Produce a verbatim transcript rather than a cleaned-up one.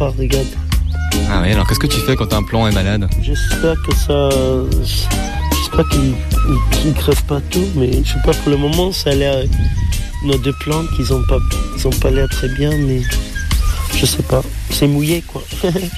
pas, regarde. Ah oui, alors qu'est-ce que tu fais quand un plant est malade? J'espère que ça... J'espère qu'il ne crève pas tout, mais je sais pas, pour le moment, ça a l'air... Nos deux plantes, ils ont pas, ils ont pas l'air très bien, mais... Je sais pas, c'est mouillé, quoi.